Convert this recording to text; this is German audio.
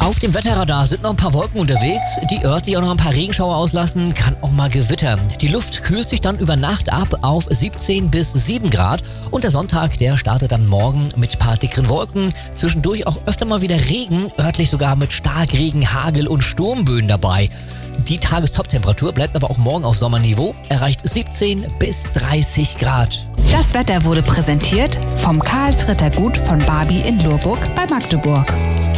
Auf dem Wetterradar sind noch ein paar Wolken unterwegs, die örtlich auch noch ein paar Regenschauer auslassen, kann auch mal gewittern. Die Luft kühlt sich dann über Nacht ab auf 17 bis 7 Grad und der Sonntag, der startet dann morgen mit ein paar dickeren Wolken, zwischendurch auch öfter mal wieder Regen, örtlich sogar mit Starkregen, Hagel und Sturmböen dabei. Die Tagestoptemperatur bleibt aber auch morgen auf Sommerniveau, erreicht 17 bis 30 Grad. Das Wetter wurde präsentiert vom Karls Rittergut von Barbie in Lurburg bei Magdeburg.